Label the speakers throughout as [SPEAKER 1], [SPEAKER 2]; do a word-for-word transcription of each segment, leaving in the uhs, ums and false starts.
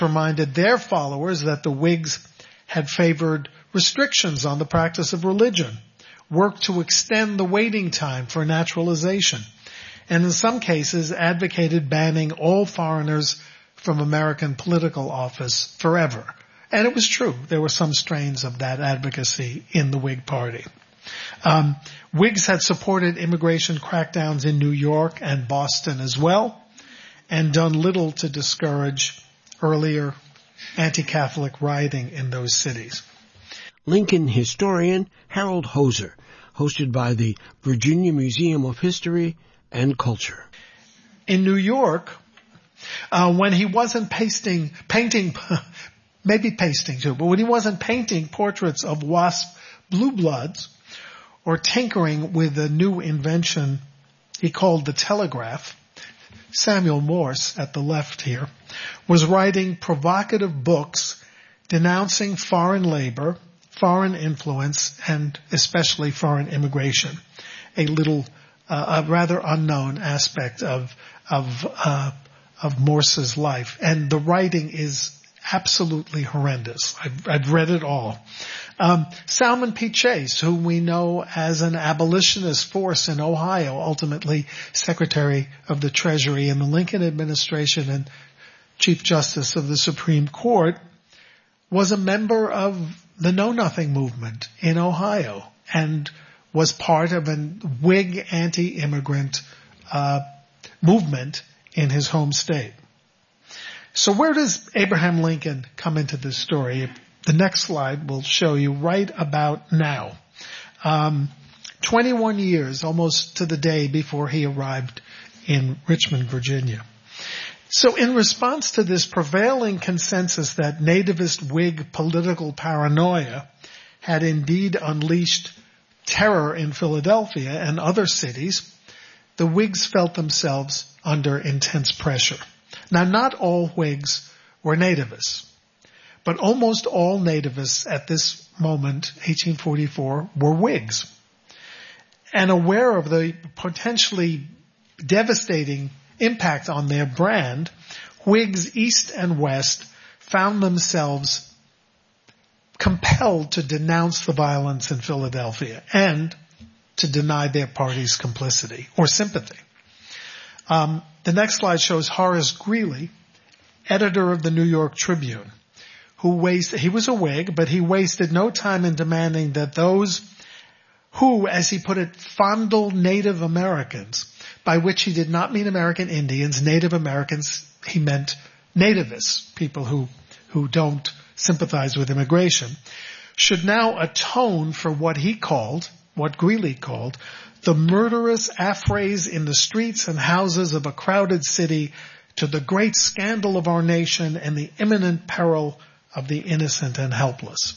[SPEAKER 1] reminded their followers that the Whigs had favored restrictions on the practice of religion, worked to extend the waiting time for naturalization, and in some cases advocated banning all foreigners from American political office forever. And it was true. There were some strains of that advocacy in the Whig Party. Um, Whigs had supported immigration crackdowns in New York and Boston as well, and done little to discourage earlier anti-Catholic rioting in those cities.
[SPEAKER 2] Lincoln historian Harold Hoser, hosted by the Virginia Museum of History and Culture.
[SPEAKER 1] In New York, uh, when he wasn't pasting, painting, maybe pasting too, but when he wasn't painting portraits of WASP blue bloods or tinkering with a new invention he called the telegraph, Samuel Morse, at the left here, was writing provocative books denouncing foreign labor, foreign influence, and especially foreign immigration, a little, uh, a rather unknown aspect of, of, uh, of Morse's life. And the writing is absolutely horrendous. I've, I've read it all. Um, Salmon P. Chase, whom we know as an abolitionist force in Ohio, ultimately Secretary of the Treasury in the Lincoln administration and Chief Justice of the Supreme Court, was a member of the Know Nothing movement in Ohio and was part of a Whig anti-immigrant uh, movement in his home state. So where does Abraham Lincoln come into this story? The next slide will show you right about now. Um, twenty-one years, almost to the day before he arrived in Richmond, Virginia. So in response to this prevailing consensus that nativist Whig political paranoia had indeed unleashed terror in Philadelphia and other cities, the Whigs felt themselves under intense pressure. Now, not all Whigs were nativists, but almost all nativists at this moment, eighteen forty-four, were Whigs. And aware of the potentially devastating impact on their brand, Whigs east and west found themselves compelled to denounce the violence in Philadelphia and to deny their party's complicity or sympathy. Um, the next slide shows Horace Greeley, editor of the New York Tribune, who wasted, he was a Whig, but he wasted no time in demanding that those who, as he put it, fondle Native Americans, by which he did not mean American Indians, Native Americans, he meant nativists, people who, who don't sympathize with immigration, should now atone for what he called, what Greeley called, the murderous affrays in the streets and houses of a crowded city, to the great scandal of our nation and the imminent peril of the innocent and helpless.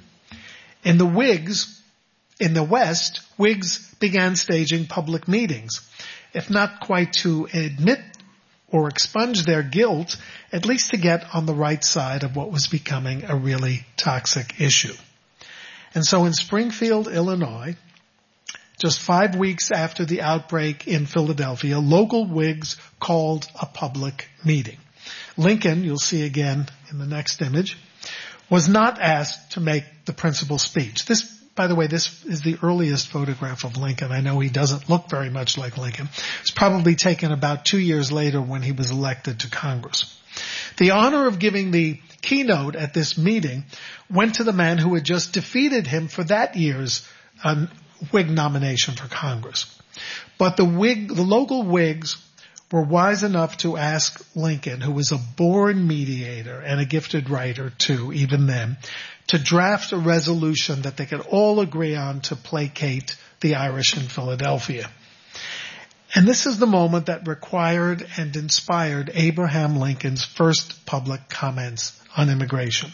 [SPEAKER 1] In the Whigs, in the West, Whigs began staging public meetings, if not quite to admit or expunge their guilt, at least to get on the right side of what was becoming a really toxic issue. And so in Springfield, Illinois, just five weeks after the outbreak in Philadelphia, local Whigs called a public meeting. Lincoln, you'll see again in the next image, was not asked to make the principal speech. This, by the way, this is the earliest photograph of Lincoln. I know he doesn't look very much like Lincoln. It's probably taken about two years later when he was elected to Congress. The honor of giving the keynote at this meeting went to the man who had just defeated him for that year's uh, Whig nomination for Congress. But the Whig, the local Whigs were wise enough to ask Lincoln, who was a born mediator and a gifted writer too, even then, to draft a resolution that they could all agree on to placate the Irish in Philadelphia. And this is the moment that required and inspired Abraham Lincoln's first public comments on immigration.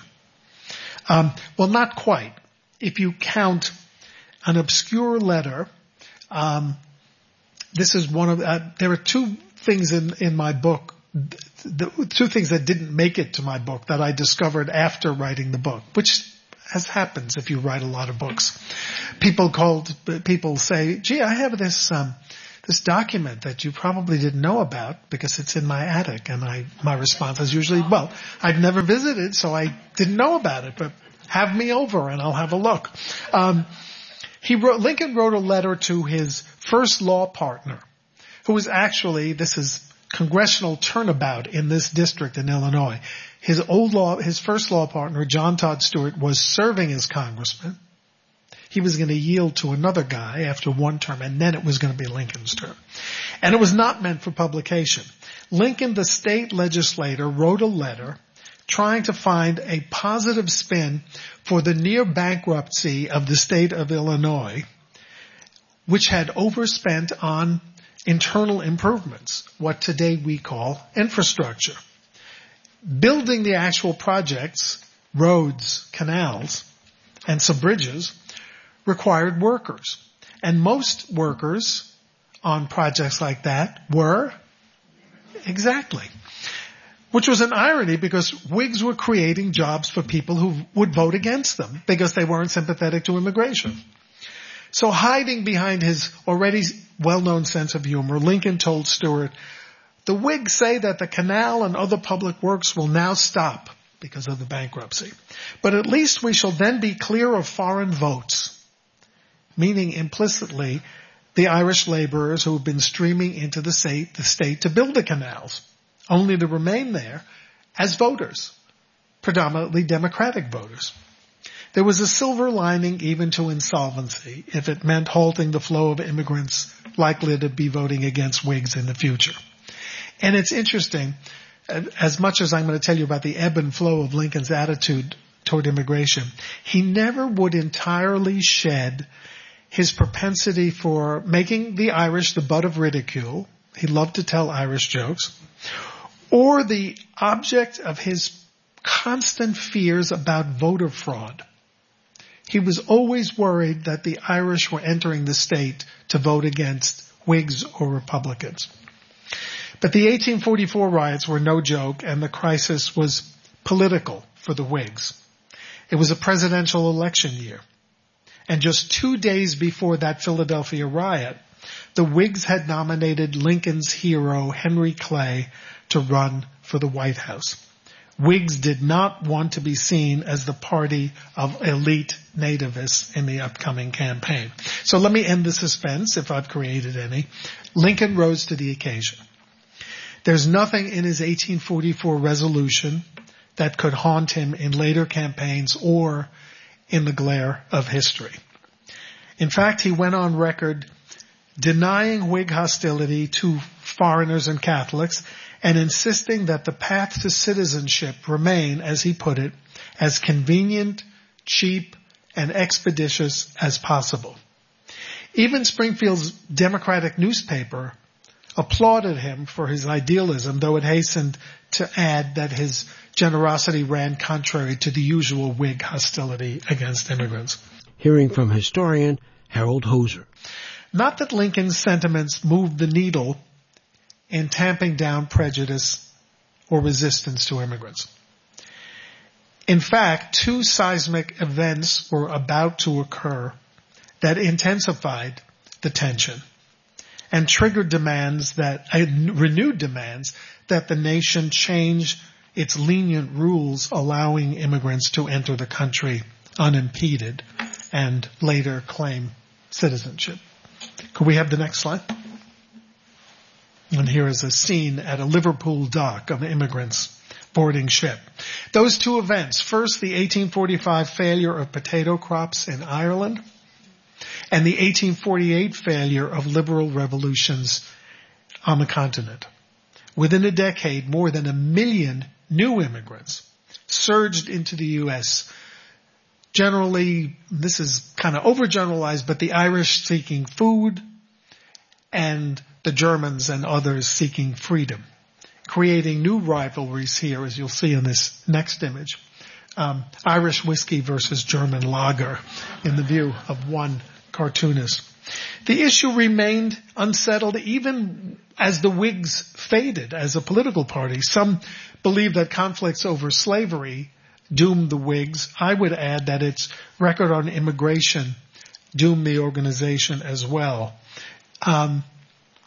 [SPEAKER 1] Um, well, not quite. If you count an obscure letter, um, this is one of, uh, there are two things in, in my book, the two things that didn't make it to my book that I discovered after writing the book, which as happens if you write a lot of books. People called, people say, gee, I have this, um, this document that you probably didn't know about because it's in my attic. And I, my response is usually, well, I've never visited, so I didn't know about it, but have me over and I'll have a look. Um, he wrote, Lincoln wrote a letter to his first law partner, who was actually, this is congressional turnabout in this district in Illinois. His old law, his first law partner, John Todd Stewart, was serving as congressman. He was going to yield to another guy after one term, and then it was going to be Lincoln's term. And it was not meant for publication. Lincoln, the state legislator, wrote a letter trying to find a positive spin for the near bankruptcy of the state of Illinois, which had overspent on internal improvements, what today we call infrastructure. Building the actual projects, roads, canals, and some bridges, required workers. And most workers on projects like that were, exactly. Which was an irony because Whigs were creating jobs for people who would vote against them because they weren't sympathetic to immigration. So hiding behind his already well-known sense of humor, Lincoln told Stewart, the Whigs say that the canal and other public works will now stop because of the bankruptcy. But at least we shall then be clear of foreign votes. Meaning implicitly the Irish laborers who have been streaming into the state, the state to build the canals, only to remain there as voters, predominantly Democratic voters. There was a silver lining even to insolvency if it meant halting the flow of immigrants likely to be voting against Whigs in the future. And it's interesting, as much as I'm going to tell you about the ebb and flow of Lincoln's attitude toward immigration, he never would entirely shed his propensity for making the Irish the butt of ridicule. He loved to tell Irish jokes. Or the object of his constant fears about voter fraud. He was always worried that the Irish were entering the state to vote against Whigs or Republicans. But the eighteen forty-four riots were no joke, and the crisis was political for the Whigs. It was a presidential election year. And just two days before that Philadelphia riot, the Whigs had nominated Lincoln's hero, Henry Clay, to run for the White House. Whigs did not want to be seen as the party of elite nativists in the upcoming campaign. So let me end the suspense, if I've created any. Lincoln rose to the occasion. There's nothing in his eighteen forty-four resolution that could haunt him in later campaigns or in the glare of history. In fact, he went on record denying Whig hostility to foreigners and Catholics and insisting that the path to citizenship remain, as he put it, as convenient, cheap, and expeditious as possible. Even Springfield's Democratic newspaper applauded him for his idealism, though it hastened to add that his generosity ran contrary to the usual Whig hostility against immigrants.
[SPEAKER 2] Hearing from historian Harold Hoser.
[SPEAKER 1] Not that Lincoln's sentiments moved the needle in tamping down prejudice or resistance to immigrants. In fact, two seismic events were about to occur that intensified the tension and triggered demands that, uh, renewed demands that the nation change its lenient rules allowing immigrants to enter the country unimpeded and later claim citizenship. Could we have the next slide? And here is a scene at a Liverpool dock of immigrants boarding ship. Those two events, first the eighteen forty-five failure of potato crops in Ireland and the eighteen forty-eight failure of liberal revolutions on the continent. Within a decade, more than a million new immigrants surged into the U S. Generally, this is kind of overgeneralized, but the Irish seeking food and the Germans and others seeking freedom, creating new rivalries here, as you'll see in this next image. Um, Irish whiskey versus German lager in the view of one cartoonist. The issue remained unsettled even as the Whigs faded as a political party. Some believe that conflicts over slavery doomed the Whigs. I would add that its record on immigration doomed the organization as well. Um,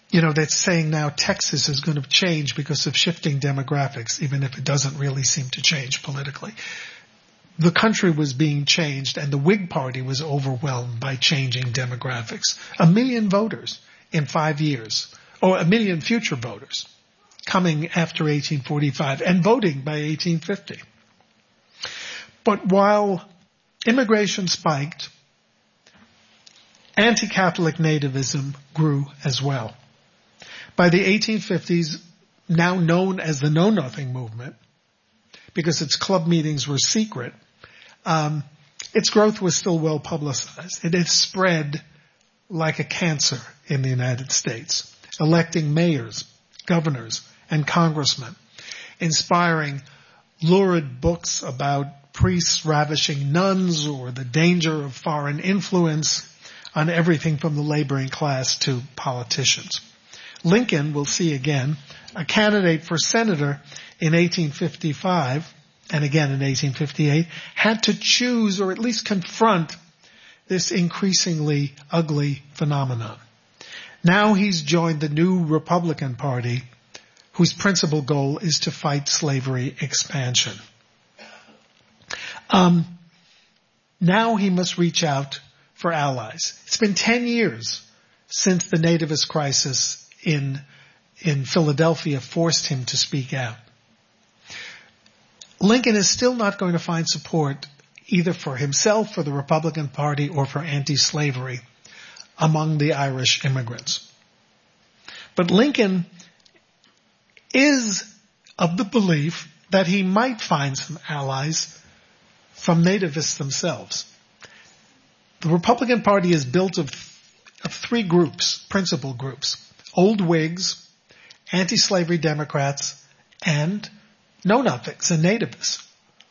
[SPEAKER 1] you know, they're saying now Texas is going to change because of shifting demographics, even if it doesn't really seem to change politically. The country was being changed, and the Whig Party was overwhelmed by changing demographics. A million voters in five years, or a million future voters coming after eighteen forty-five and voting by eighteen fifty. But while immigration spiked, anti-Catholic nativism grew as well. By the eighteen fifties, now known as the Know Nothing movement, because its club meetings were secret, um, its growth was still well publicized. It had spread like a cancer in the United States, electing mayors, governors, and congressmen, inspiring lurid books about priests ravishing nuns or the danger of foreign influence on everything from the laboring class to politicians. Lincoln, we'll see again, a candidate for senator in eighteen fifty-five and again in eighteen fifty-eight, had to choose or at least confront this increasingly ugly phenomenon. Now he's joined the new Republican Party, whose principal goal is to fight slavery expansion. Um, now he must reach out for allies. It's been ten years since the nativist crisis in, in Philadelphia forced him to speak out. Lincoln is still not going to find support either for himself, for the Republican Party, or for anti-slavery among the Irish immigrants. But Lincoln is of the belief that he might find some allies from nativists themselves. The Republican Party is built of, of three groups, principal groups: old Whigs, anti-slavery Democrats, and know-nothings and nativists.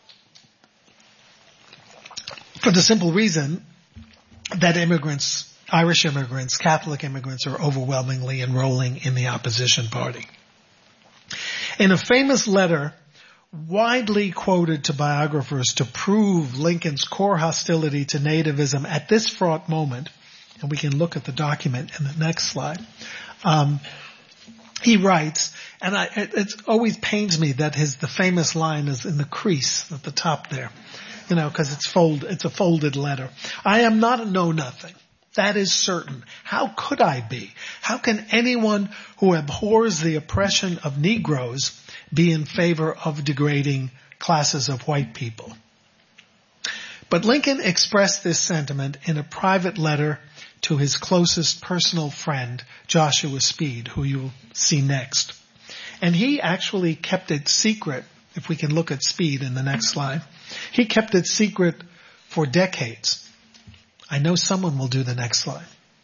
[SPEAKER 1] For the simple reason that immigrants, Irish immigrants, Catholic immigrants, are overwhelmingly enrolling in the opposition party. In a famous letter widely quoted to biographers to prove Lincoln's core hostility to nativism at this fraught moment, and we can look at the document in the next slide, um, he writes, and I, it, it always pains me that his the famous line is in the crease at the top there, you know, because it's fold, it's a folded letter. I am not a know-nothing. That is certain. How could I be? How can anyone who abhors the oppression of Negroes be in favor of degrading classes of white people? But Lincoln expressed this sentiment in a private letter to his closest personal friend, Joshua Speed, who you'll see next. And he actually kept it secret, if we can look at Speed in the next slide. He kept it secret for decades. I know someone will do the next slide.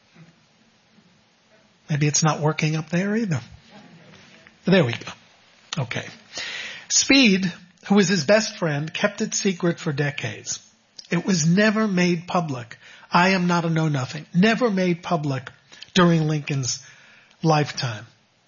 [SPEAKER 1] Maybe it's not working up there either. There we go. Okay. Speed, who was his best friend, kept it secret for decades. It was never made public. I am not a know-nothing. Never made public during Lincoln's lifetime.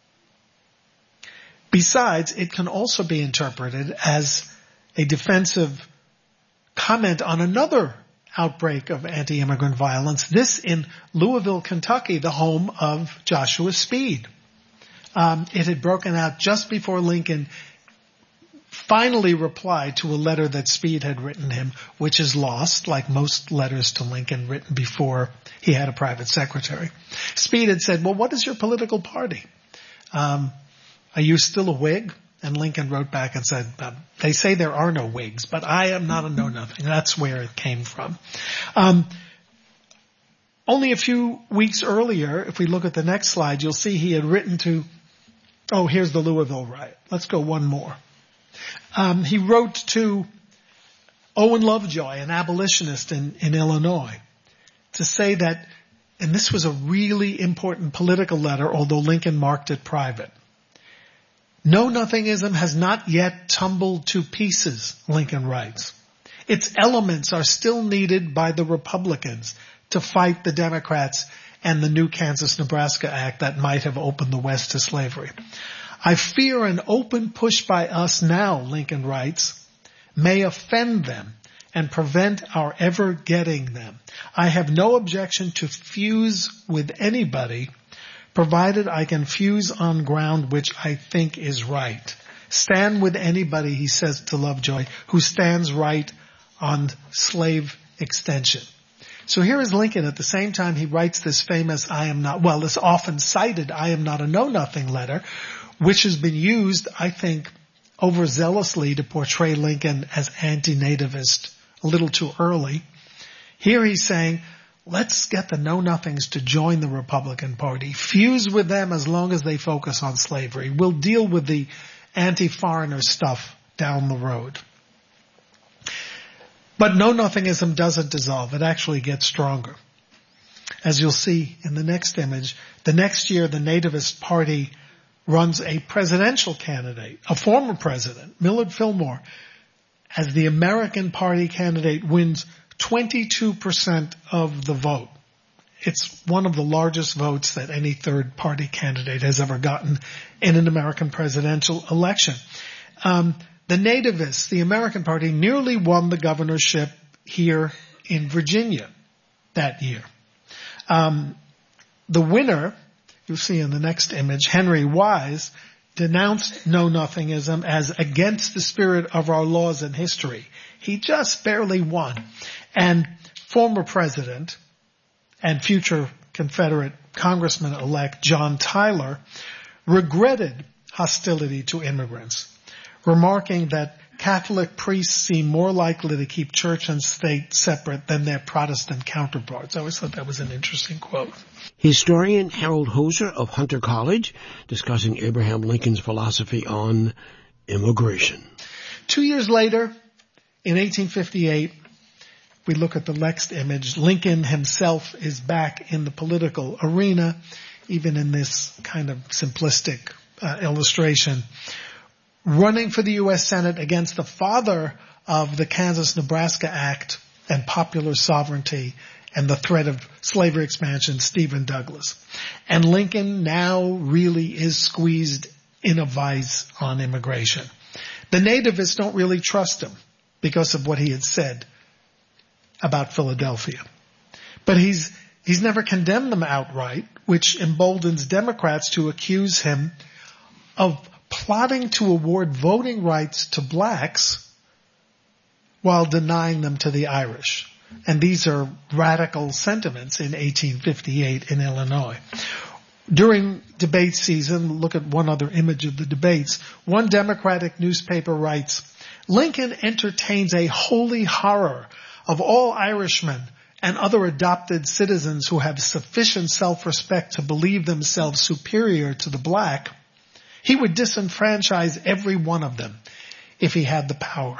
[SPEAKER 1] Besides, it can also be interpreted as a defensive comment on another outbreak of anti-immigrant violence, this in Louisville, Kentucky, the home of Joshua Speed. Um, it had broken out just before Lincoln finally replied to a letter that Speed had written him, which is lost, like most letters to Lincoln written before he had a private secretary. Speed had said, well, what is your political party? Um, are you still a Whig? And Lincoln wrote back and said, they say there are no Whigs, but I am not a know-nothing. That's where it came from. Um, only a few weeks earlier, if we look at the next slide, you'll see he had written to, oh, here's the Louisville riot. Let's go one more. Um, he wrote to Owen Lovejoy, an abolitionist in, in Illinois, to say that, and this was a really important political letter, although Lincoln marked it private. Know-nothingism has not yet tumbled to pieces, Lincoln writes. Its elements are still needed by the Republicans to fight the Democrats and the new Kansas-Nebraska Act that might have opened the West to slavery. I fear an open push by us now, Lincoln writes, may offend them and prevent our ever getting them. I have no objection to fuse with anybody, provided I can fuse on ground which I think is right. Stand with anybody, he says to Lovejoy, who stands right on slave extension. So here is Lincoln. At the same time, he writes this famous I am not, well, this often cited I am not a know-nothing letter, which has been used, I think, overzealously to portray Lincoln as anti-nativist a little too early. Here he's saying, let's get the know-nothings to join the Republican Party. Fuse with them as long as they focus on slavery. We'll deal with the anti-foreigner stuff down the road. But know-nothingism doesn't dissolve. It actually gets stronger. As you'll see in the next image, the next year the Nativist Party runs a presidential candidate, a former president, Millard Fillmore, as the American Party candidate, wins twenty-two percent of the vote. It's one of the largest votes that any third party candidate has ever gotten in an American presidential election. Um, the Nativists, the American Party, nearly won the governorship here in Virginia that year. Um, the winner, you'll see in the next image, Henry Wise, denounced know-nothingism as against the spirit of our laws and history. He just barely won. And former president and future Confederate Congressman-elect John Tyler regretted hostility to immigrants, remarking that Catholic priests seem more likely to keep church and state separate than their Protestant counterparts. I always thought that was an interesting quote.
[SPEAKER 2] Historian Harold Hoser of Hunter College discussing Abraham Lincoln's philosophy on immigration.
[SPEAKER 1] Two years later, in eighteen fifty-eight, we look at the next image. Lincoln himself is back in the political arena, even in this kind of simplistic uh, illustration, running for the U S Senate against the father of the Kansas-Nebraska Act and popular sovereignty and the threat of slavery expansion, Stephen Douglas. And Lincoln now really is squeezed in a vice on immigration. The nativists don't really trust him because of what he had said about Philadelphia. But he's he's never condemned them outright, which emboldens Democrats to accuse him of plotting to award voting rights to blacks while denying them to the Irish. And these are radical sentiments in eighteen fifty-eight in Illinois. During debate season, look at one other image of the debates. One Democratic newspaper writes, Lincoln entertains a holy horror of all Irishmen and other adopted citizens who have sufficient self-respect to believe themselves superior to the black. He would disenfranchise every one of them if he had the power.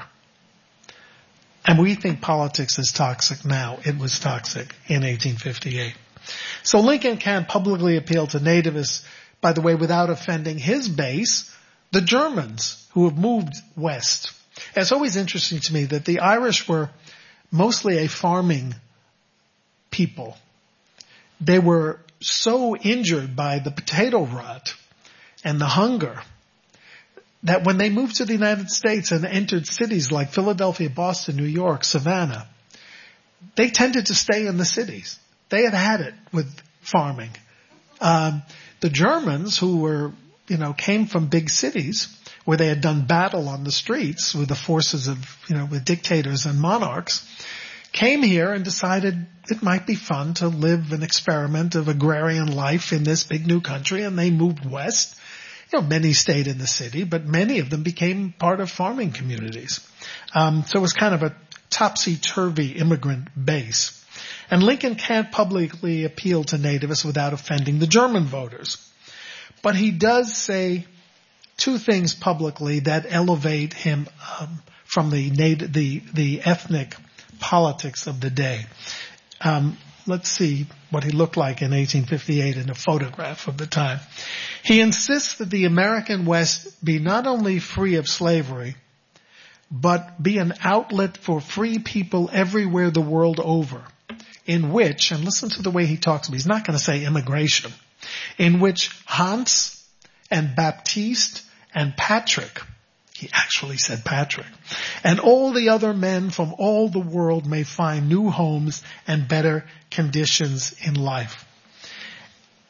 [SPEAKER 1] And we think politics is toxic now. It was toxic in eighteen fifty-eight. So Lincoln can't publicly appeal to nativists, by the way, without offending his base, the Germans who have moved west. And it's always interesting to me that the Irish were mostly a farming people. They were so injured by the potato rot and the hunger that when they moved to the United States and entered cities like Philadelphia, Boston, New York, Savannah, they tended to stay in the cities. They had had it with farming. Um, the Germans, who were, you know, came from big cities where they had done battle on the streets with the forces of, you know, with dictators and monarchs, came here and decided it might be fun to live an experiment of agrarian life in this big new country, and they moved west. You know, many stayed in the city, but many of them became part of farming communities. Um, so it was kind of a topsy-turvy immigrant base. And Lincoln can't publicly appeal to nativists without offending the German voters. But he does say two things publicly that elevate him um, from the, nat- the the ethnic politics of the day. Um, let's see what he looked like in eighteen fifty-eight in a photograph of the time. He insists that the American West be not only free of slavery, but be an outlet for free people everywhere the world over, in which, and listen to the way he talks, he's not going to say immigration, in which Hans and Baptiste and Patrick, he actually said Patrick, and all the other men from all the world may find new homes and better conditions in life.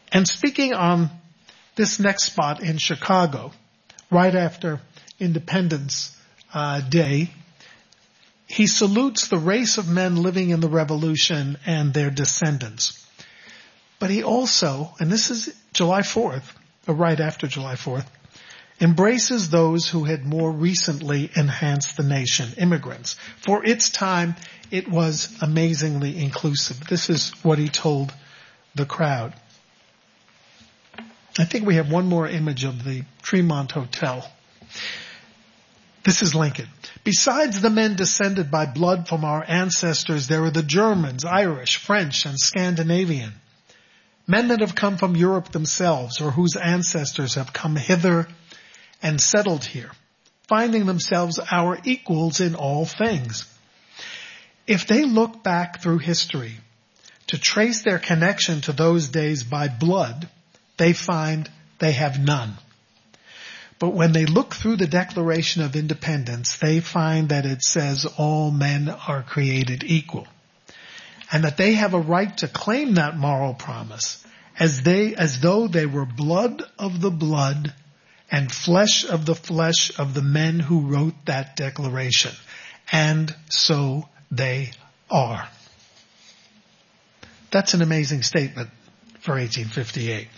[SPEAKER 1] And speaking on this next spot in Chicago, right after Independence uh, Day, he salutes the race of men living in the Revolution and their descendants. But he also, and this is July fourth, or right after July fourth, embraces those who had more recently enhanced the nation, immigrants. For its time, it was amazingly inclusive. This is what he told the crowd. I think we have one more image of the Tremont Hotel. This is Lincoln. Besides the men descended by blood from our ancestors, there are the Germans, Irish, French, and Scandinavian. Men that have come from Europe themselves, or whose ancestors have come hither and settled here, finding themselves our equals in all things. If they look back through history to trace their connection to those days by blood, they find they have none. But when they look through the Declaration of Independence, they find that it says all men are created equal, and that they have a right to claim that moral promise as they, as though they were blood of the blood and flesh of the flesh of the men who wrote that declaration. And so they are. That's an amazing statement for eighteen fifty-eight.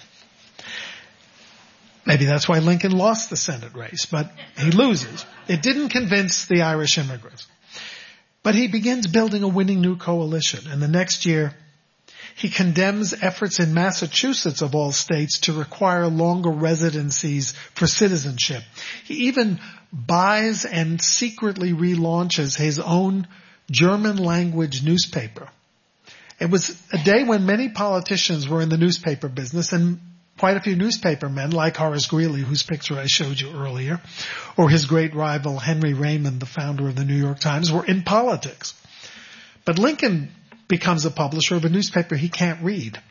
[SPEAKER 1] Maybe that's why Lincoln lost the Senate race, but he loses. It didn't convince the Irish immigrants. But he begins building a winning new coalition, and the next year he condemns efforts in Massachusetts, of all states, to require longer residencies for citizenship. He even buys and secretly relaunches his own German language newspaper. It was a day when many politicians were in the newspaper business, and quite a few newspaper men, like Horace Greeley, whose picture I showed you earlier, or his great rival Henry Raymond, the founder of the New York Times, were in politics. But Lincoln becomes a publisher of a newspaper he can't read.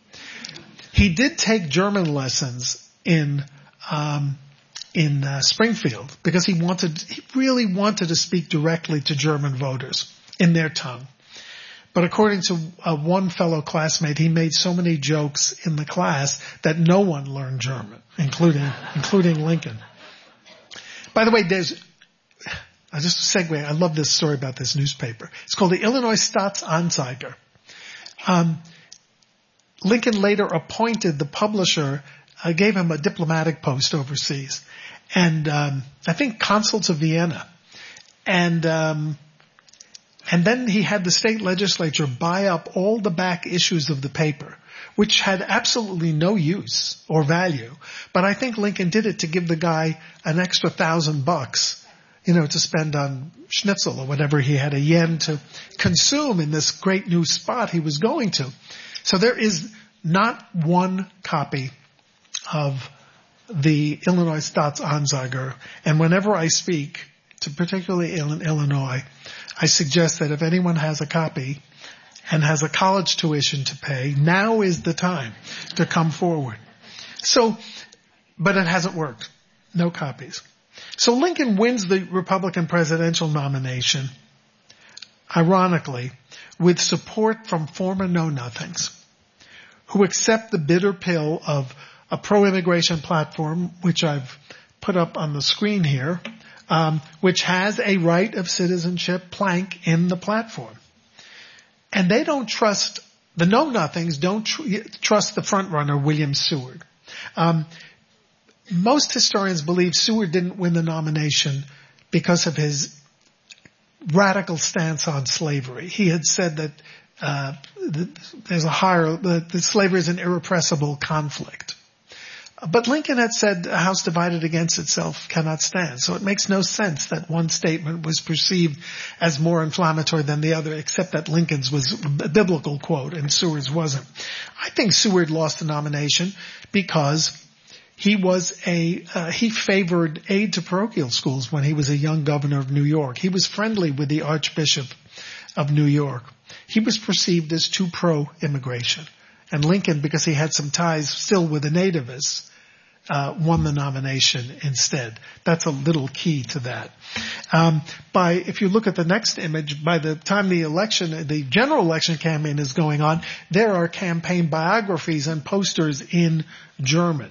[SPEAKER 1] He did take German lessons in um, in uh, Springfield because he wanted, he really wanted to speak directly to German voters in their tongue. But according to uh, one fellow classmate, he made so many jokes in the class that no one learned German, including including Lincoln. By the way, there's uh, just a segue. I love this story about this newspaper. It's called the Illinois Staatsanzeiger. Um, Lincoln later appointed the publisher, uh, gave him a diplomatic post overseas, and um, I think consul to Vienna, and. Um, And then he had the state legislature buy up all the back issues of the paper, which had absolutely no use or value. But I think Lincoln did it to give the guy an extra thousand bucks, you know, to spend on schnitzel or whatever he had a yen to consume in this great new spot he was going to. So there is not one copy of the Illinois Staatsanzeiger. And whenever I speak, to particularly in Illinois, I suggest that if anyone has a copy and has a college tuition to pay, now is the time to come forward. So, but it hasn't worked. No copies. So Lincoln wins the Republican presidential nomination, ironically, with support from former know-nothings who accept the bitter pill of a pro-immigration platform, which I've put up on the screen here, Um, which has a right of citizenship plank in the platform. And they don't trust, the know-nothings don't tr- trust the front-runner, William Seward. Um, most historians believe Seward didn't win the nomination because of his radical stance on slavery. He had said that uh, the, there's a higher, that the slavery is an irrepressible conflict. But Lincoln had said a house divided against itself cannot stand. So it makes no sense that one statement was perceived as more inflammatory than the other, except that Lincoln's was a biblical quote and Seward's wasn't. I think Seward lost the nomination because he was a, uh, he favored aid to parochial schools when he was a young governor of New York. He was friendly with the Archbishop of New York. He was perceived as too pro-immigration. And Lincoln, because he had some ties still with the nativists, uh, won the nomination instead. That's a little key to that. Um, by, if you look at the next image, by the time the election, the general election campaign is going on, there are campaign biographies and posters in German.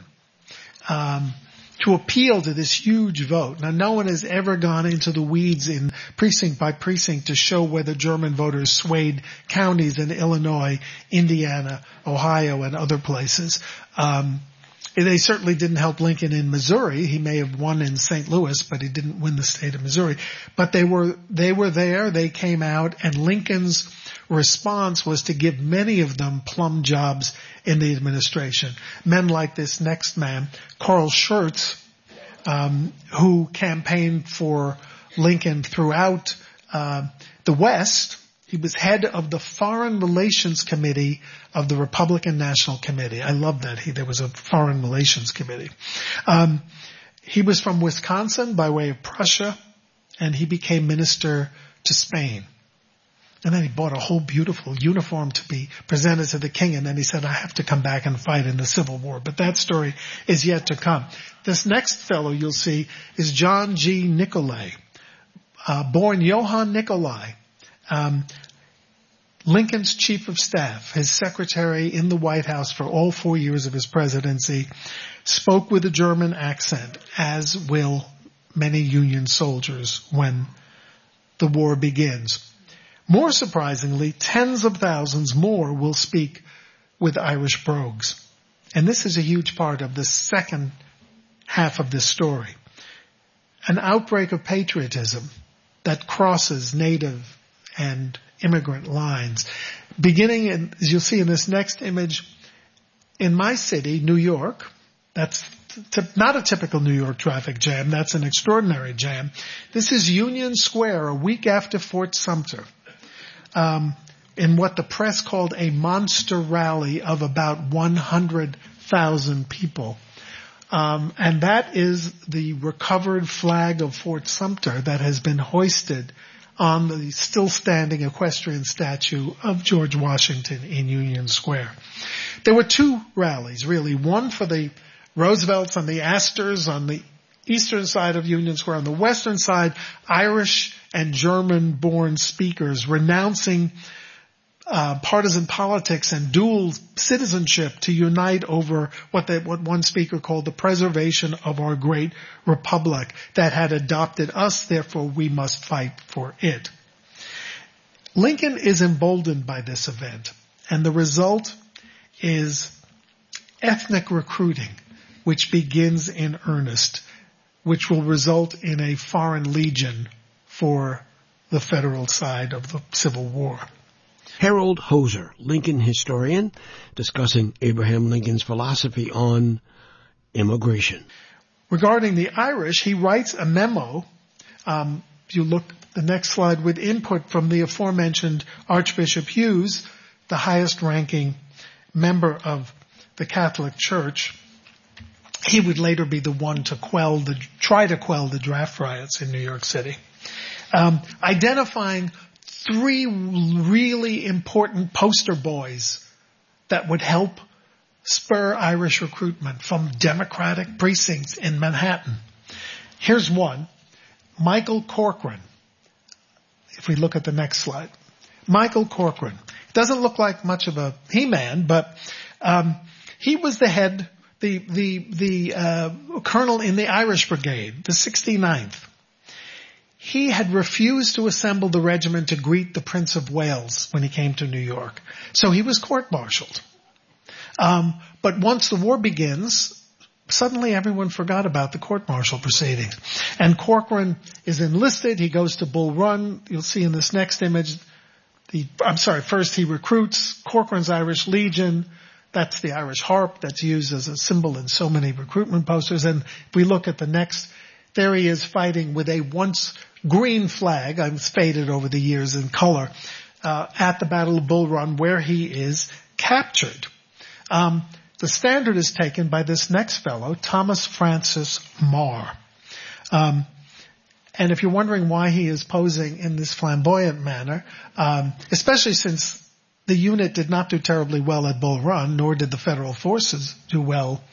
[SPEAKER 1] Um, to appeal to this huge vote. Now, no one has ever gone into the weeds in precinct by precinct to show whether German voters swayed counties in Illinois, Indiana, Ohio, and other places. Um, they certainly didn't help Lincoln in Missouri. He may have won in Saint Louis, but he didn't win the state of Missouri. But they were, they were there, they came out, and Lincoln's response was to give many of them plum jobs in the administration. Men like this next man, Carl Schurz, um, who campaigned for Lincoln throughout uh, the West. He was head of the Foreign Relations Committee of the Republican National Committee. I love that. He, there was a Foreign Relations Committee. Um, he was from Wisconsin by way of Prussia, and he became minister to Spain. And then he bought a whole beautiful uniform to be presented to the king, and then he said, I have to come back and fight in the Civil War. But that story is yet to come. This next fellow you'll see is John G. Nicolay, uh, born Johann Nicolay, um, Lincoln's chief of staff, his secretary in the White House for all four years of his presidency, spoke with a German accent, as will many Union soldiers when the war begins. More surprisingly, tens of thousands more will speak with Irish brogues. And this is a huge part of the second half of this story. An outbreak of patriotism that crosses native and immigrant lines. Beginning, in, as you'll see in this next image, in my city, New York, that's t- not a typical New York traffic jam, that's an extraordinary jam. This is Union Square a week after Fort Sumter. Um, in what the press called a monster rally of about one hundred thousand people. Um, and that is the recovered flag of Fort Sumter that has been hoisted on the still standing equestrian statue of George Washington in Union Square. There were two rallies, really. One for the Roosevelts and the Astors on the eastern side of Union Square. On the western side, Irish and German-born speakers renouncing uh, partisan politics and dual citizenship to unite over what they, what one speaker called the preservation of our great republic that had adopted us, therefore we must fight for it. Lincoln is emboldened by this event, and the result is ethnic recruiting, which begins in earnest, which will result in a foreign legion for the federal side of the Civil War.
[SPEAKER 2] Harold Hoser, Lincoln historian, discussing Abraham Lincoln's philosophy on immigration.
[SPEAKER 1] Regarding the Irish, he writes a memo. Um, if you look at the next slide, with input from the aforementioned Archbishop Hughes, the highest-ranking member of the Catholic Church. He would later be the one to quell the, try to quell the draft riots in New York City. Um, identifying three really important poster boys that would help spur Irish recruitment from Democratic precincts in Manhattan. Here's one, Michael Corcoran. If we look at the next slide. Michael Corcoran. Doesn't look like much of a he-man, but um, he was the head, the the the uh, colonel in the Irish Brigade, the sixty-ninth. He had refused to assemble the regiment to greet the Prince of Wales when he came to New York. So he was court-martialed. Um, but once the war begins, suddenly everyone forgot about the court-martial proceedings. And Corcoran is enlisted. He goes to Bull Run. You'll see in this next image, the, I'm sorry, first he recruits Corcoran's Irish Legion. That's the Irish harp that's used as a symbol in so many recruitment posters. And if we look at the next, there he is fighting with a once green flag, it's faded over the years in color, uh, at the Battle of Bull Run, where he is captured. Um, the standard is taken by this next fellow, Thomas Francis Marr. Um, and if you're wondering why he is posing in this flamboyant manner, um, especially since the unit did not do terribly well at Bull Run, nor did the federal forces do well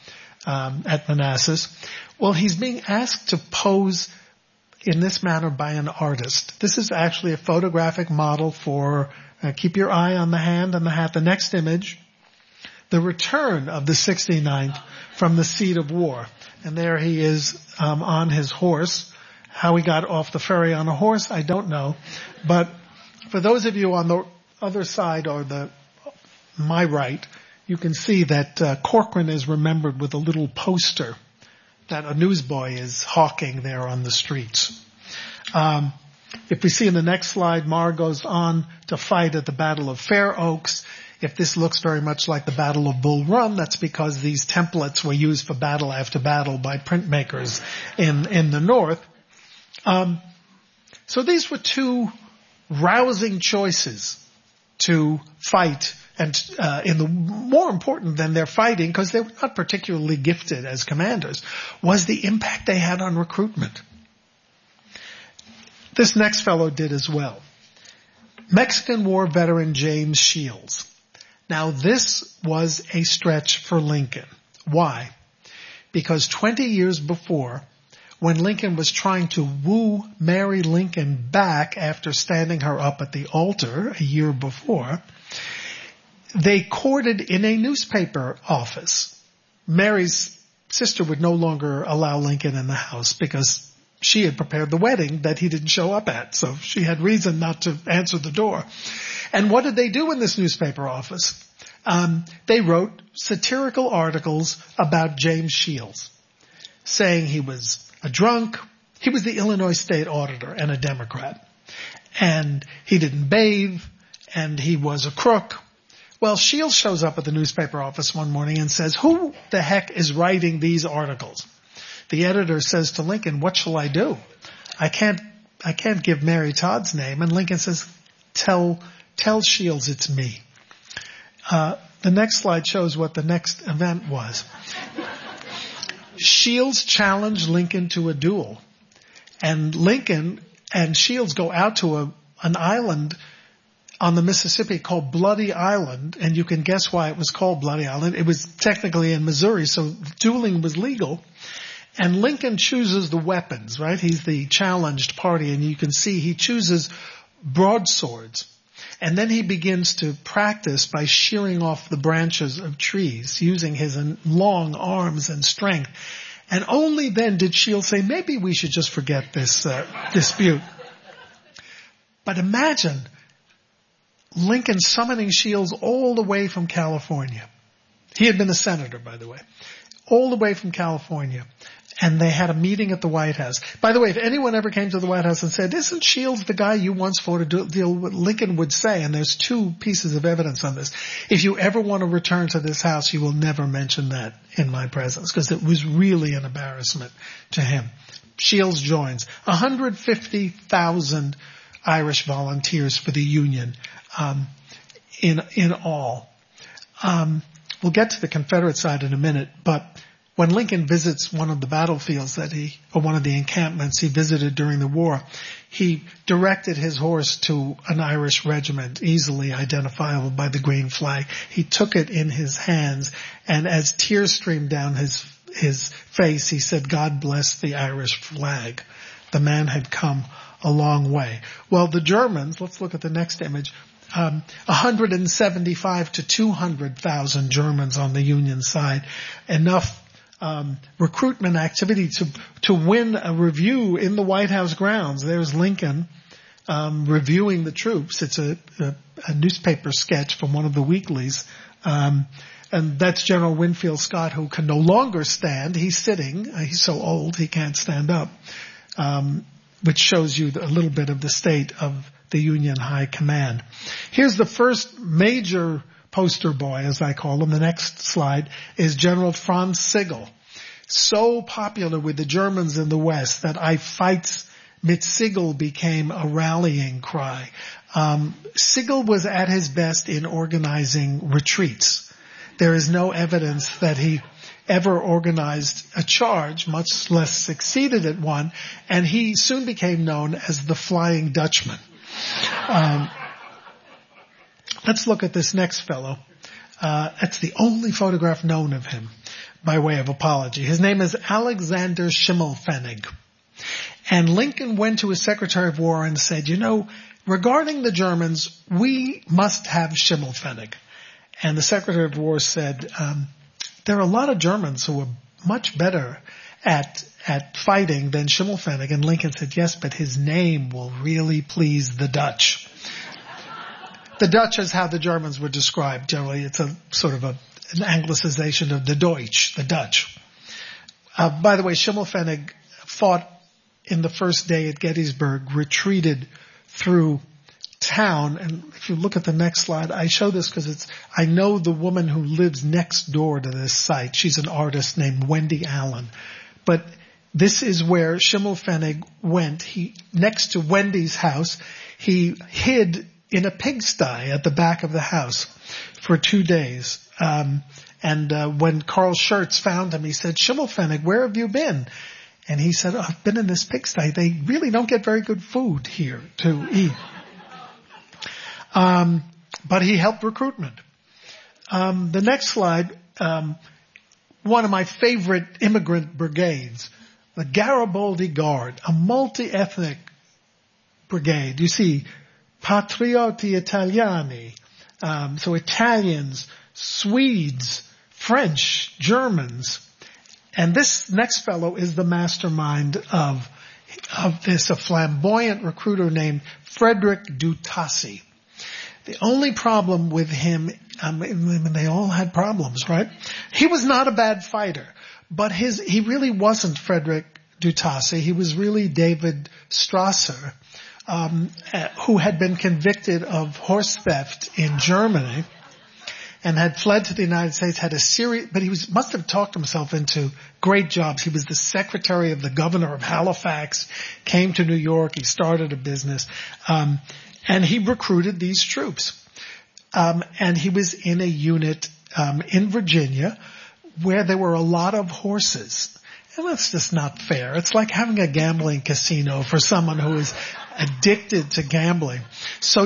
[SPEAKER 1] um, at Manassas. Well, he's being asked to pose in this manner by an artist. This is actually a photographic model for, uh, keep your eye on the hand and the hat. The next image, the return of the sixty-ninth from the seat of war. And there he is um, on his horse. How he got off the ferry on a horse, I don't know. But for those of you on the other side or the my right, you can see that uh, Corcoran is remembered with a little poster that a newsboy is hawking there on the streets. Um, if we see in the next slide, Marr goes on to fight at the Battle of Fair Oaks. If this looks very much like the Battle of Bull Run, that's because these templates were used for battle after battle by printmakers in, in the North. Um, so these were two rousing choices to fight, and uh, in the more important than their fighting, because they were not particularly gifted as commanders, was the impact they had on recruitment. This next fellow did as well. Mexican War veteran James Shields. Now this was a stretch for Lincoln. Why? Because twenty years before, when Lincoln was trying to woo Mary Lincoln back after standing her up at the altar a year before, they courted in a newspaper office. Mary's sister would no longer allow Lincoln in the house because she had prepared the wedding that he didn't show up at. So she had reason not to answer the door. And what did they do in this newspaper office? Um, they wrote satirical articles about James Shields, saying he was a drunk. He was the Illinois state auditor and a Democrat. And he didn't bathe, and he was a crook. Well, Shields shows up at the newspaper office one morning and says, who the heck is writing these articles? The editor says to Lincoln, what shall I do? I can't, I can't give Mary Todd's name. And Lincoln says, tell, tell Shields it's me. Uh, the next slide shows what the next event was. Shields challenged Lincoln to a duel, and Lincoln and Shields go out to a, an island on the Mississippi called Bloody Island, and you can guess why it was called Bloody Island. It was technically in Missouri, so dueling was legal, and Lincoln chooses the weapons, right? He's the challenged party, and you can see he chooses broadswords. And then he begins to practice by shearing off the branches of trees, using his long arms and strength. And only then did Shields say, maybe we should just forget this uh, dispute. But imagine Lincoln summoning Shields all the way from California. He had been a senator, by the way. All the way from California. And they had a meeting at the White House. By the way, if anyone ever came to the White House and said, isn't Shields the guy you once fought a deal with, Lincoln would say, and there's two pieces of evidence on this, if you ever want to return to this house, you will never mention that in my presence, because it was really an embarrassment to him. Shields joins. one hundred fifty thousand Irish volunteers for the Union, um, in, in all. Um, we'll get to the Confederate side in a minute, but when Lincoln visits one of the battlefields that he, or one of the encampments he visited during the war, he directed his horse to an Irish regiment, easily identifiable by the green flag. He took it in his hands, and as tears streamed down his, his face, he said, God bless the Irish flag. The man had come a long way. Well, the Germans, let's look at the next image, um, one hundred seventy-five to two hundred thousand Germans on the Union side, enough Um, recruitment activity to to win a review in the White House grounds. There's Lincoln um, reviewing the troops. It's a, a, a newspaper sketch from one of the weeklies, um, and that's General Winfield Scott, who can no longer stand. He's sitting. Uh, he's so old he can't stand up, um, which shows you a little bit of the state of the Union High Command. Here's the first major poster boy, as I call him. The next slide is General Franz Sigel. So popular with the Germans in the West that I fights mit Sigel became a rallying cry. Um, Sigel was at his best in organizing retreats. There is no evidence that he ever organized a charge, much less succeeded at one, and he soon became known as the Flying Dutchman. Um, Let's look at this next fellow. Uh, that's the only photograph known of him. by way of apology. His name is Alexander Schimmelpfennig. And Lincoln went to his Secretary of War and said, you know, regarding the Germans, we must have Schimmelpfennig. And the Secretary of War said, um, there are a lot of Germans who are much better at at fighting than Schimmelpfennig. And Lincoln said, yes, but his name will really please the Dutch. The Dutch is how the Germans were described. Generally, it's a sort of a, an anglicization of the Deutsch, the Dutch. Uh, by the way, Schimmelpfennig fought in the first day at Gettysburg, retreated through town. And if you look at the next slide, I show this because it's, I know the woman who lives next door to this site. She's an artist named Wendy Allen. But this is where Schimmelpfennig went. He, next to Wendy's house, he hid in a pigsty at the back of the house for two days. Um, and uh, when Carl Schurz found him, he said, Schimmelpfennig, where have you been? And he said, oh, I've been in this pigsty. They really don't get very good food here to eat. Um, but he helped recruitment. Um, the next slide, um, one of my favorite immigrant brigades, the Garibaldi Guard, a multi-ethnic brigade. You see, Patrioti Italiani, um, so Italians, Swedes, French, Germans. And this next fellow is the mastermind of, of this, a flamboyant recruiter named Frederick Dutassi. The only problem with him, um, they all had problems, right? He was not a bad fighter, but his, he really wasn't Frederick Dutassi. He was really David Strasser, um, who had been convicted of horse theft in Germany and had fled to the United States, had a series, but he was, must have talked himself into great jobs. He was the secretary of the governor of Halifax, came to New York, he started a business, um, and he recruited these troops. Um, and he was in a unit, um, in Virginia where there were a lot of horses. And that's just not fair. It's like having a gambling casino for someone who is addicted to gambling. So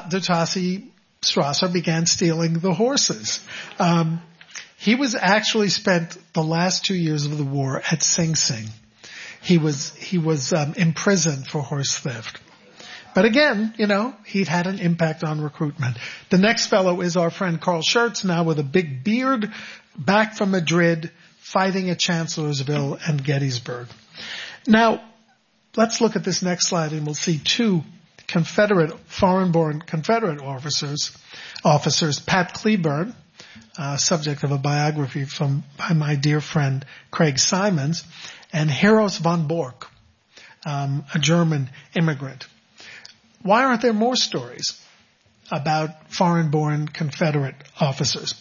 [SPEAKER 1] Dutassi Strasser began stealing the horses. Um, he was actually spent the last two years of the war at Sing Sing. He was, he was, um, imprisoned for horse theft. But again, you know, he'd had an impact on recruitment. The next fellow is our friend Carl Schurz, now with a big beard, back from Madrid, fighting at Chancellorsville and Gettysburg. Now, let's look at this next slide and we'll see two Confederate, foreign-born Confederate officers, officers, Pat Cleburne, uh, subject of a biography from, by my dear friend Craig Simons, and Heros von Bork, um, a German immigrant. Why aren't there more stories about foreign-born Confederate officers?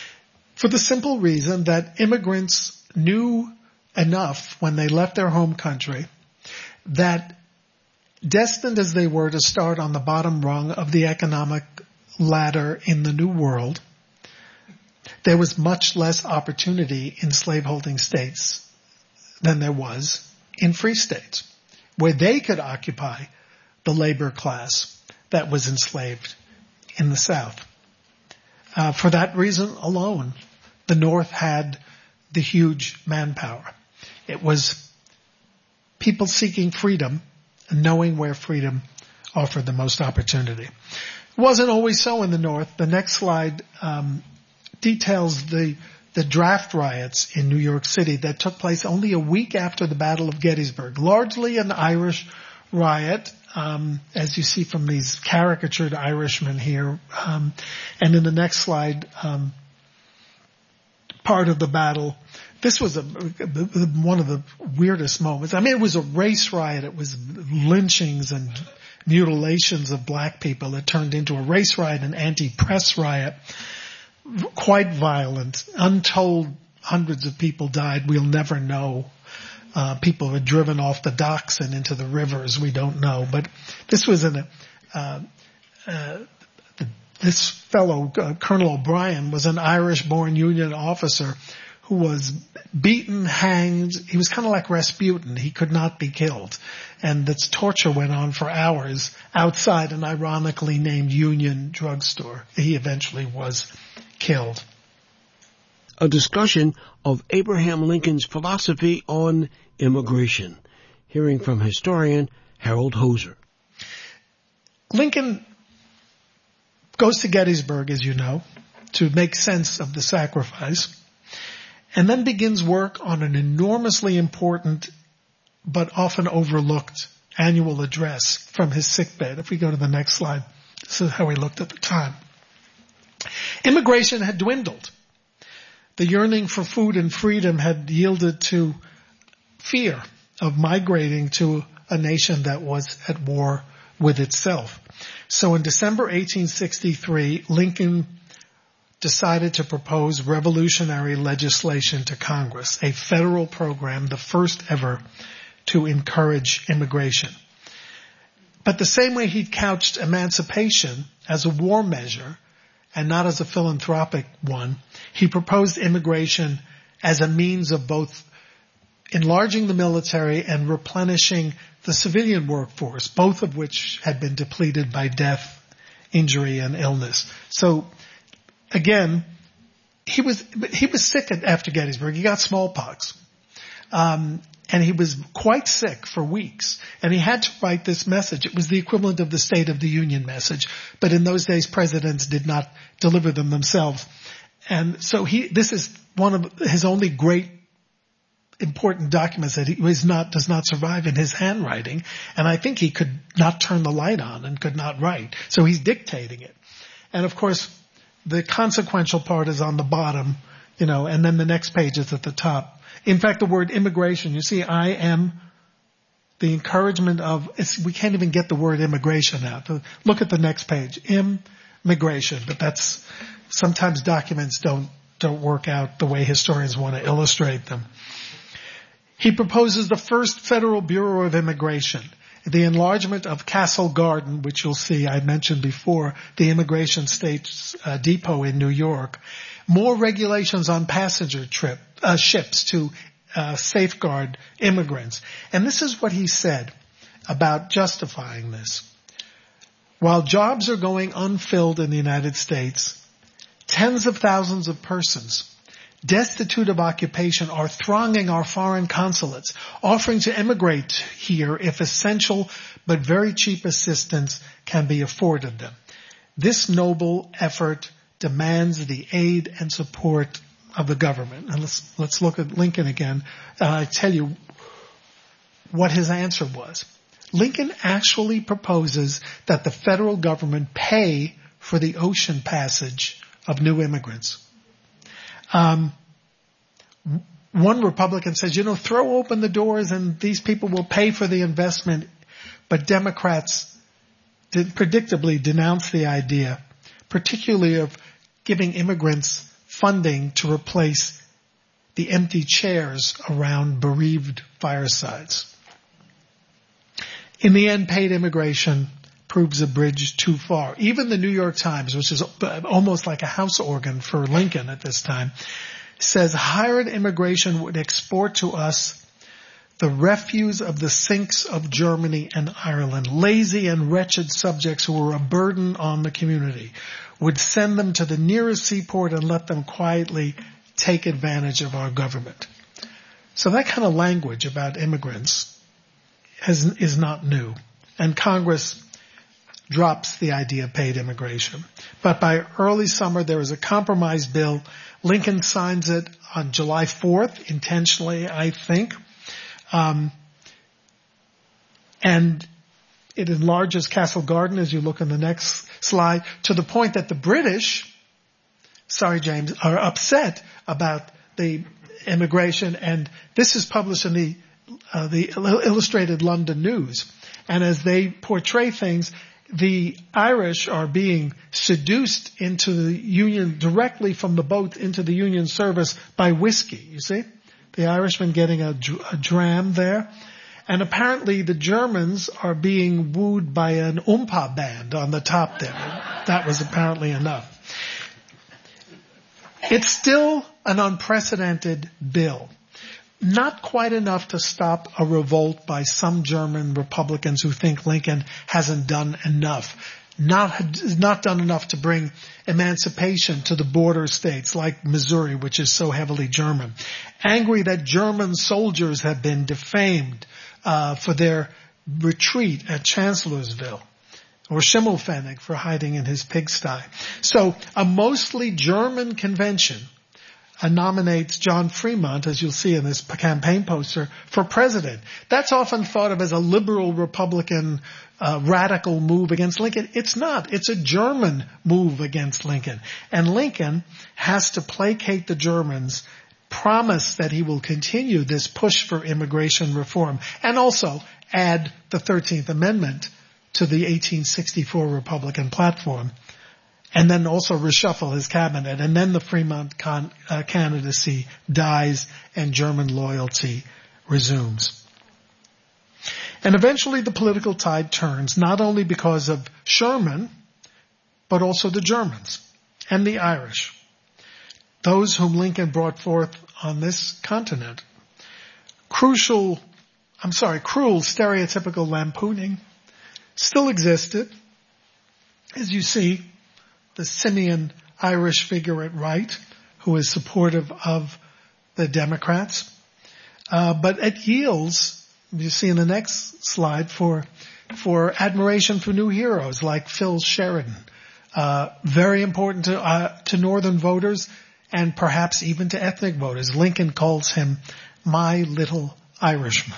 [SPEAKER 1] For the simple reason that immigrants knew enough when they left their home country that destined as they were to start on the bottom rung of the economic ladder in the New World, there was much less opportunity in slaveholding states than there was in free states, where they could occupy the labor class that was enslaved in the South. Uh, for that reason alone, the North had the huge manpower. It was people seeking freedom and knowing where freedom offered the most opportunity. It wasn't always so in the North. The next slide um, details the the draft riots in New York City that took place only a week after the Battle of Gettysburg. Largely an Irish riot, um, as you see from these caricatured Irishmen here. Um, and in the next slide, um, part of the battle. This was a, one of the weirdest moments. I mean, it was a race riot. It was lynchings and mutilations of black people. It turned into a race riot, an anti-press riot, quite violent. Untold hundreds of people died. We'll never know. Uh, people were driven off the docks and into the rivers. We don't know. But this was an, uh, uh, this fellow, uh, Colonel O'Brien, was an Irish-born Union officer who was beaten, hanged. He was kind of like Rasputin. He could not be killed. And this torture went on for hours outside an ironically named Union drugstore. He eventually was killed.
[SPEAKER 2] a discussion of Abraham Lincoln's philosophy on immigration. Hearing from historian Harold Hoser.
[SPEAKER 1] Lincoln goes to Gettysburg, as you know, to make sense of the sacrifice, and then begins work on an enormously important but often overlooked annual address from his sickbed. If we go to the next slide, this is how he looked at the time. Immigration had dwindled. The yearning for food and freedom had yielded to fear of migrating to a nation that was at war with itself. So in December eighteen sixty-three, Lincoln decided to propose revolutionary legislation to Congress, a federal program, the first ever to encourage immigration. But the same way he'd couched emancipation as a war measure and not as a philanthropic one, he proposed immigration as a means of both enlarging the military and replenishing the civilian workforce, both of which had been depleted by death, injury, and illness. So, again, he was he was sick after Gettysburg. He got smallpox. Um, and he was quite sick for weeks. And he had to write this message. It was the equivalent of the State of the Union message. But in those days, presidents did not deliver them themselves. And so he, this is one of his only great important documents that he was not, does not survive in his handwriting. And I think he could not turn the light on and could not write. So he's dictating it. And of course, the consequential part is on the bottom, you know, and then the next page is at the top. In fact, the word immigration, you see, I am the encouragement of, it's, we can't even get the word immigration out. Look at the next page, immigration, but that's, sometimes documents don't, don't work out the way historians want to illustrate them. He proposes the first Federal Bureau of Immigration, the enlargement of Castle Garden, which you'll see I mentioned before, the immigration state uh, depot in New York, more regulations on passenger trip uh, ships to uh, safeguard immigrants. And this is what he said about justifying this. While jobs are going unfilled in the United States, tens of thousands of persons destitute of occupation are thronging our foreign consulates, offering to immigrate here if essential but very cheap assistance can be afforded them. This noble effort demands the aid and support of the government. And let's, let's look at Lincoln again. Uh, I tell you what his answer was. Lincoln actually proposes that the federal government pay for the ocean passage of new immigrants. Um, one Republican says, you know, throw open the doors and these people will pay for the investment. But Democrats did predictably denounce the idea, particularly of giving immigrants funding to replace the empty chairs around bereaved firesides. In the end, paid immigration proves a bridge too far. Even the New York Times, which is almost like a house organ for Lincoln at this time, says hired immigration would export to us the refuse of the sinks of Germany and Ireland, lazy and wretched subjects who were a burden on the community, would send them to the nearest seaport and let them quietly take advantage of our government. So that kind of language about immigrants has, is not new. And Congress drops the idea of paid immigration. But by early summer, there is a compromise bill. Lincoln signs it on July fourth, intentionally, I think. Um, and it enlarges Castle Garden, as you look on the next slide, to the point that the British, sorry James, are upset about the immigration. And this is published in the, uh, the Illustrated London News. And as they portray things, the Irish are being seduced into the Union, directly from the boat into the Union service by whiskey, you see? The Irishmen getting a, a dram there. And apparently the Germans are being wooed by an Oompa band on the top there. That was apparently enough. It's still an unprecedented bill. Not quite enough to stop a revolt by some German Republicans who think Lincoln hasn't done enough. not had not done enough to bring emancipation to the border states like Missouri, which is so heavily German. Angry that German soldiers have been defamed uh, for their retreat at Chancellorsville, or Schimmelpfennig for hiding in his pigsty. So a mostly German convention uh, nominates John Fremont, as you'll see in this campaign poster, for president. That's often thought of as a liberal Republican uh, radical move against Lincoln. It's not. It's a German move against Lincoln. And Lincoln has to placate the Germans, promise that he will continue this push for immigration reform, and also add the thirteenth Amendment to the eighteen sixty-four Republican platform, and then also reshuffle his cabinet. And then the Fremont con- uh, candidacy dies and German loyalty resumes. And eventually the political tide turns, not only because of Sherman, but also the Germans and the Irish, those whom Lincoln brought forth on this continent. Crucial, I'm sorry, cruel stereotypical lampooning still existed. As you see, the simian Irish figure at right, who is supportive of the Democrats. Uh, but it yields, you see in the next slide, for, for admiration for new heroes like Phil Sheridan. Uh, very important to, uh, to Northern voters and perhaps even to ethnic voters. Lincoln calls him my little Irishman.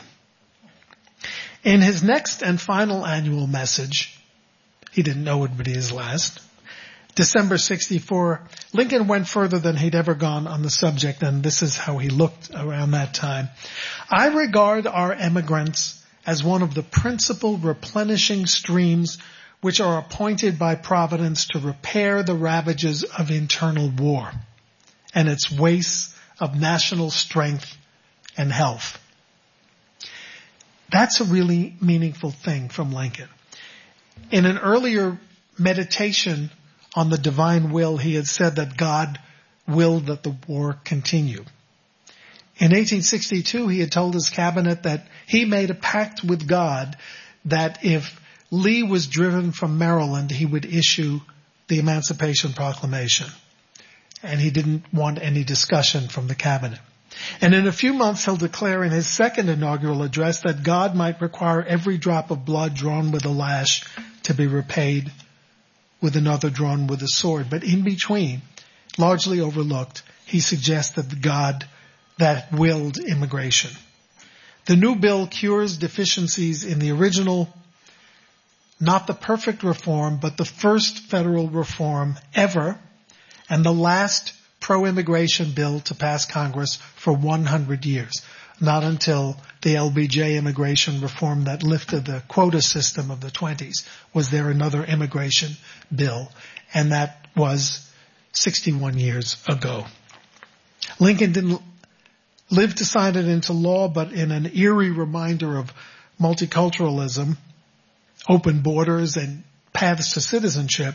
[SPEAKER 1] In his next and final annual message, he didn't know it would be his last, December sixty-four, Lincoln went further than he'd ever gone on the subject, and this is how he looked around that time. I regard our emigrants as one of the principal replenishing streams which are appointed by Providence to repair the ravages of internal war and its wastes of national strength and health. That's a really meaningful thing from Lincoln. In an earlier meditation on the divine will, he had said that God willed that the war continue. In eighteen sixty-two, he had told his cabinet that he made a pact with God that if Lee was driven from Maryland, he would issue the Emancipation Proclamation. And he didn't want any discussion from the cabinet. And in a few months, he'll declare in his second inaugural address that God might require every drop of blood drawn with a lash to be repaid with another drawn with a sword. But in between, largely overlooked, he suggests that God that willed immigration. The new bill cures deficiencies in the original, not the perfect reform, but the first federal reform ever, and the last pro-immigration bill to pass Congress for one hundred years. Not until the L B J immigration reform that lifted the quota system of the twenties was there another immigration bill, and that was sixty-one years ago. Lincoln didn't live to sign it into law, but in an eerie reminder of multiculturalism, open borders, and paths to citizenship,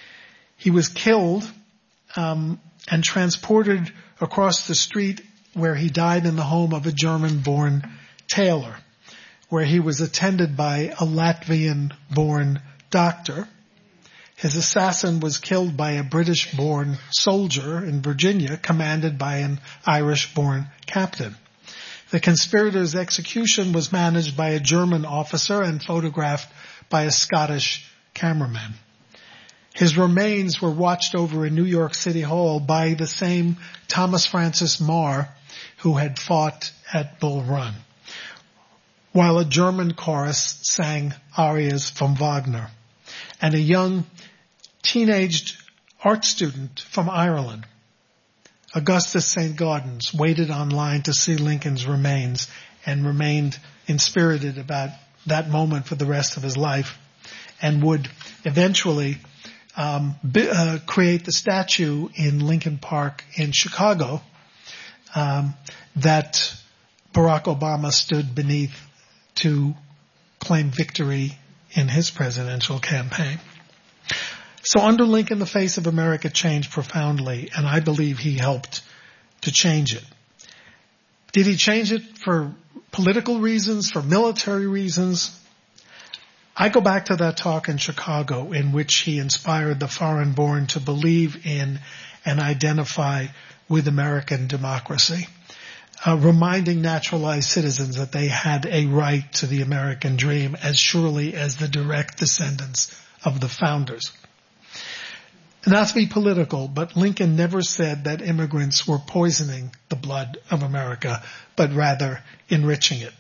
[SPEAKER 1] he was killed um, and transported across the street where he died in the home of a German-born tailor, where he was attended by a Latvian-born doctor. His assassin was killed by a British-born soldier in Virginia, commanded by an Irish-born captain. The conspirator's execution was managed by a German officer and photographed by a Scottish cameraman. His remains were watched over in New York City Hall by the same Thomas Francis Meagher who had fought at Bull Run, while a German chorus sang arias from Wagner, and a young teenaged art student from Ireland, Augustus Saint Gaudens, waited online to see Lincoln's remains and remained inspirited about that moment for the rest of his life, and would eventually um, be, uh, create the statue in Lincoln Park in Chicago um, that Barack Obama stood beneath to claim victory in his presidential campaign. So under Lincoln, the face of America changed profoundly, and I believe he helped to change it. Did he change it for political reasons, for military reasons? I go back to that talk in Chicago in which he inspired the foreign-born to believe in and identify with American democracy, uh, reminding naturalized citizens that they had a right to the American dream as surely as the direct descendants of the founders. Not to be political, but Lincoln never said that immigrants were poisoning the blood of America, but rather enriching it.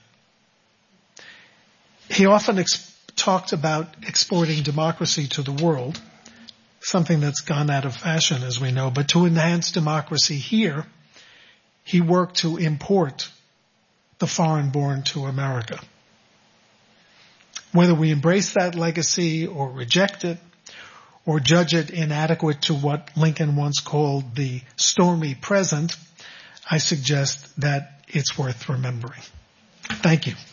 [SPEAKER 1] He often ex- talked about exporting democracy to the world, something that's gone out of fashion, as we know, but to enhance democracy here, he worked to import the foreign-born to America. Whether we embrace that legacy or reject it, or judge it inadequate to what Lincoln once called the stormy present, I suggest that it's worth remembering. Thank you.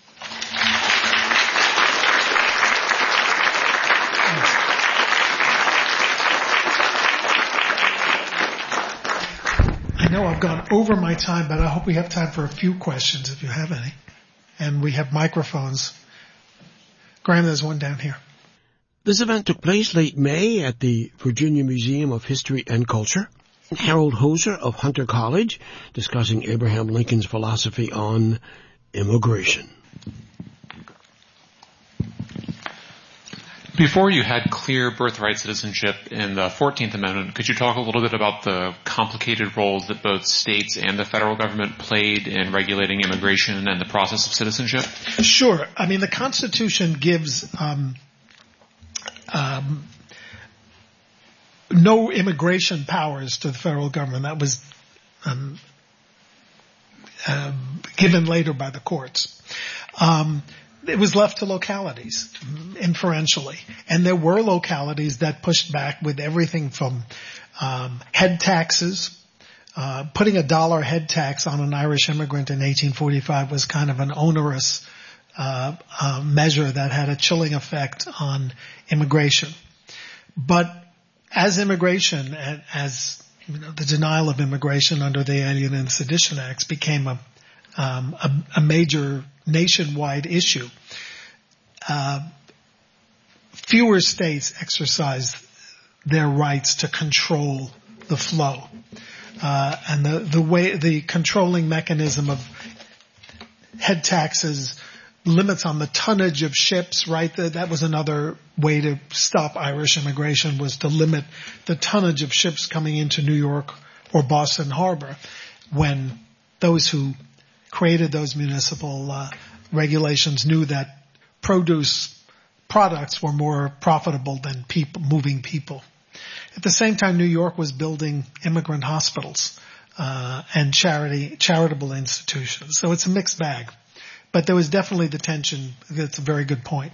[SPEAKER 1] I know I've gone over my time, but I hope we have time for a few questions if you have any. And we have microphones. Graham, there's one down here.
[SPEAKER 2] This event took place late May at the Virginia Museum of History and Culture. Harold Hoser of Hunter College discussing Abraham Lincoln's philosophy on immigration.
[SPEAKER 3] Before you had clear birthright citizenship in the fourteenth Amendment, could you talk a little bit about the complicated roles that both states and the federal government played in regulating immigration and the process of citizenship?
[SPEAKER 1] Sure. I mean, the Constitution gives um, um, no immigration powers to the federal government. That was um, uh, given later by the courts. Um, It was left to localities, inferentially. And there were localities that pushed back with everything from um, head taxes. Uh, putting a dollar head tax on an Irish immigrant in eighteen forty-five was kind of an onerous uh, uh, measure that had a chilling effect on immigration. But as immigration, as you know, the denial of immigration under the Alien and Sedition Acts became a um, a, a major nationwide issue. Uh, fewer states exercised their rights to control the flow, uh, and the the way the controlling mechanism of head taxes, limits on the tonnage of ships. Right, that, that was another way to stop Irish immigration, was to limit the tonnage of ships coming into New York or Boston Harbor, when those who created those municipal uh, regulations knew that produce products were more profitable than people, moving people. At the same time, New York was building immigrant hospitals uh, and charity charitable institutions. So it's a mixed bag. But there was definitely the tension. That's a very good point.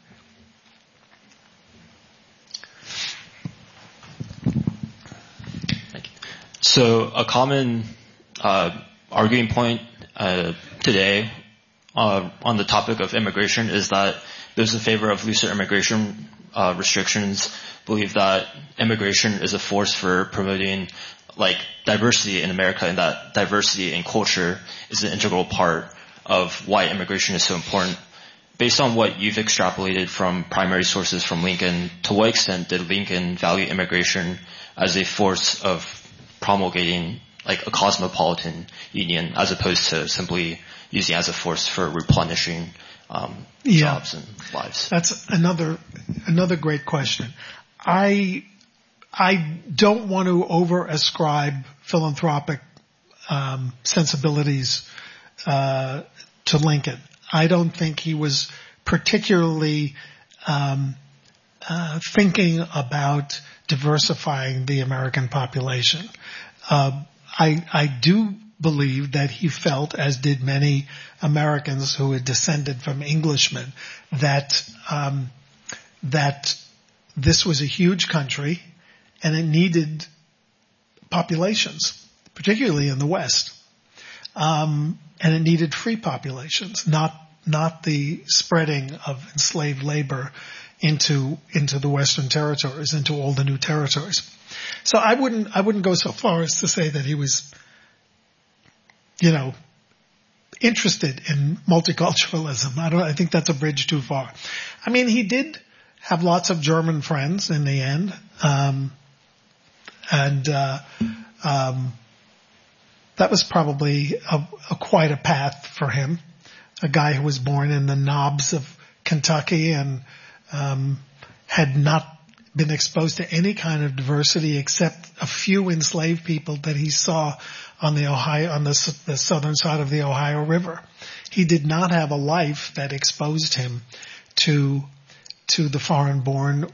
[SPEAKER 4] Thank you. So a common uh, arguing point Uh, today uh, on the topic of immigration is that those in favor of looser immigration uh, restrictions believe that immigration is a force for promoting like diversity in America, and that diversity in culture is an integral part of why immigration is so important. Based on what you've extrapolated from primary sources from Lincoln, to what extent did Lincoln value immigration as a force of promulgating like a cosmopolitan union, as opposed to simply using it as a force for replenishing um,
[SPEAKER 1] yeah.
[SPEAKER 4] jobs and lives?
[SPEAKER 1] That's another another great question. I I don't want to over ascribe philanthropic um, sensibilities uh, to Lincoln. I don't think he was particularly um, uh, thinking about diversifying the American population. Uh, I, I do believe that he felt, as did many Americans who had descended from Englishmen, that um, that this was a huge country and it needed populations, particularly in the West, um, and it needed free populations, not not the spreading of enslaved labor into into the Western territories, into all the new territories. So I wouldn't I wouldn't go so far as to say that he was, you know, interested in multiculturalism. I don't, I think that's a bridge too far. I mean, he did have lots of German friends in the end. Um, and, uh, um, that was probably a, a quite a path for him. A guy who was born in the knobs of Kentucky and, um, had not been exposed to any kind of diversity except a few enslaved people that he saw on the Ohio, on the, the southern side of the Ohio River. He did not have a life that exposed him to, to the foreign-born